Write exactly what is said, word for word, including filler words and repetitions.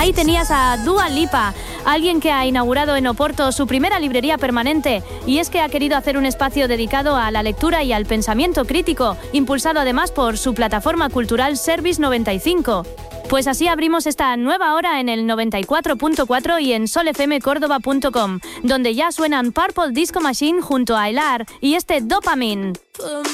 Ahí tenías a Dua Lipa, alguien que ha inaugurado en Oporto su primera librería permanente, y es que ha querido hacer un espacio dedicado a la lectura y al pensamiento crítico, impulsado además por su plataforma cultural Service noventa y cinco. Pues así abrimos esta nueva hora en el noventa y cuatro punto cuatro y en sol f m córdoba punto com, donde ya suenan Purple Disco Machine junto a Elar y este Dopamine.